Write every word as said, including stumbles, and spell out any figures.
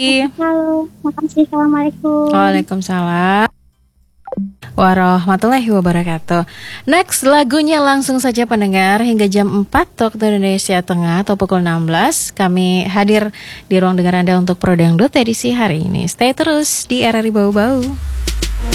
Halo, makasih. Assalamualaikum. Waalaikumsalam warahmatullahi wabarakatuh. Next, lagunya langsung saja pendengar hingga jam empat waktu Indonesia Tengah atau pukul enam belas kami hadir di ruang dengar Anda untuk Pro Dangdut edisi hari ini. Stay terus di R R I Bau Bau.